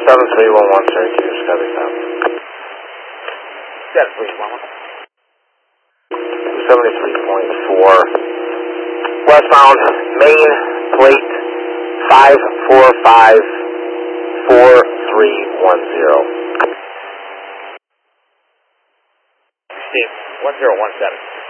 7311 Syracuse, copy stop. 273.4. Westbound, main plate 5454310. Steve, 1017.